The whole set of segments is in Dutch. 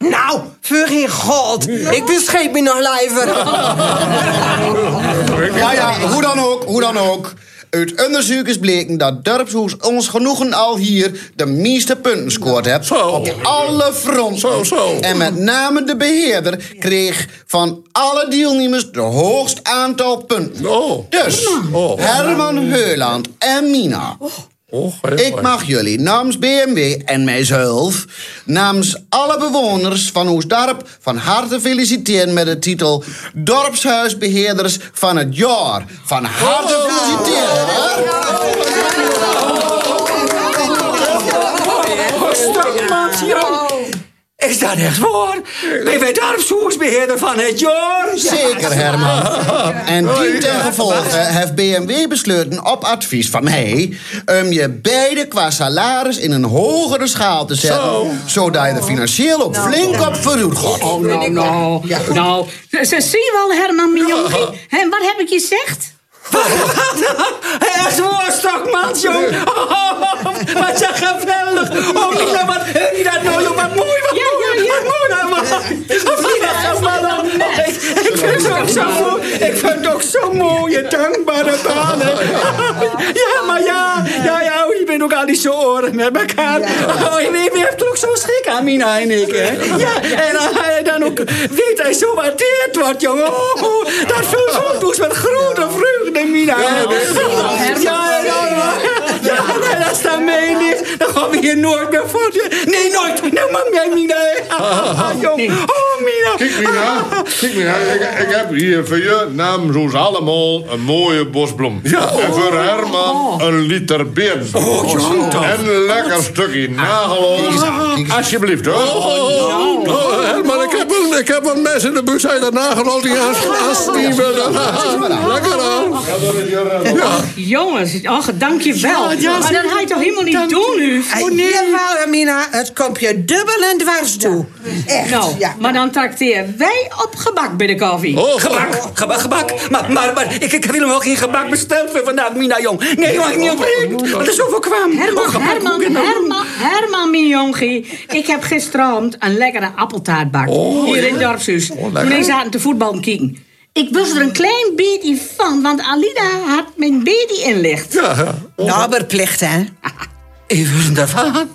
Nou, voor geen god. Ik bescheep me nog liever. Ja, hoe dan ook. Uit onderzoek is bleken dat Dorpshuis ons genoegen al hier de meeste punten scoort hebt. Zo. Op alle fronten. Zo. En met name de beheerder kreeg van alle deelnemers de hoogst aantal punten. Oh. Dus, Herman Heuland en Mina. Ik mag jullie namens BMW en mijzelf, namens alle bewoners van Oostdorp van harte feliciteren met de titel Dorpshuisbeheerders van het jaar. Van harte feliciteren. Is dat echt waar? Ben wij dorpshuisbeheerder van het jaar? Zeker, Herman. En die ten gevolge heeft BMW besloten op advies van mij om je beide qua salaris in een hogere schaal te zetten, zodat je er financieel ook flink op vooruit gaat. Nou, ze zien wel, Herman, mijn jongen. En wat heb ik je gezegd? Echt waar, stokmans, jong. Wat zeg geweldig. Mina, wat heur je dat nou, jong? Wat mooi, wat mooi. Wat mooi, nou, man. Ik vind het ook zo mooi. Ik vind het ook zo mooie, dankbare banen. Ja, maar ja, je bent ook al die zo oren met elkaar. Je hebt er ook zo'n schik aan, Mina en ik, hè. Ja, en hij dan ook weet hij zo waardeerd wordt, jongen. Dat vult ons met grote vreugde, Mina. Ja, dat is dan mij niet. Dan gaan we hier nooit meer voort. Nee, nooit. Nee, maar jij, Mina. Jong. Oh, Mina. Kijk, Mina. Ik heb hier voor je namens ons allemaal een mooie bosbloem. Ja. En voor Herman een liter beer. En een lekker stukje nageloos. Alsjeblieft, hoor. Herman, ik heb een mes in de bus uit dat nageloos. Lekker aan. Ja. Jongens, dank je wel. Maar dat ga je toch helemaal niet doen nu? Jawel, Mina, het komt je dubbel en dwars toe. Echt, Nou, maar dan trakteer wij op gebak bij de koffie. Gebak. Maar ik wil hem wel geen gebak besteld voor vandaag, Mina, jong. Nee, jong, ik niet oprecht. Want er is zoveel kwam. Herman, mijn jongie. Ik heb gisteravond een lekkere appeltaart bakt. Hier in het dorpshuis. Toen wij zaten te voetballen kijken. Ik wist er een klein beetje van, want Alida had mijn beetje inlicht. Ja. Nou, verplicht, hè? Even wist daarvan.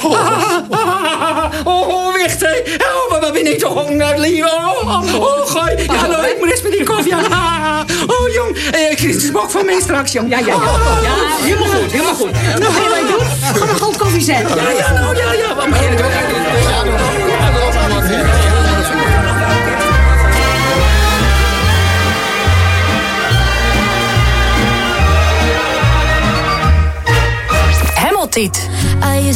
Wicht, hè. Maar wat ben ik toch ook naar lief. Gooi. Ja, nou, ik moet eens met die koffie aan. Jong. Ik krijg de bok van mij straks, jong. Ja, helemaal goed. Nog heel even doen. Ga maar gewoon koffie zetten. Ja. Wat mag je doen? Hemeltiet.